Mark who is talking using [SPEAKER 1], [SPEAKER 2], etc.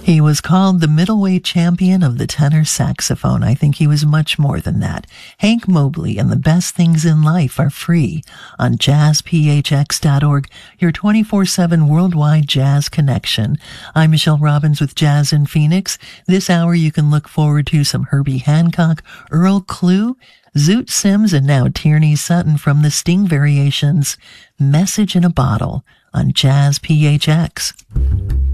[SPEAKER 1] He was called the middleweight champion of the tenor saxophone. I think he was much more than that. Hank Mobley and the Best Things in Life are free on jazzphx.org, your 24/7 worldwide jazz connection. I'm Michelle Robbins with Jazz in Phoenix. This hour you can look forward to some Herbie Hancock, Earl Klugh, Zoot Sims, and now Tierney Sutton from the Sting Variations. Message in a Bottle on Jazz PHX.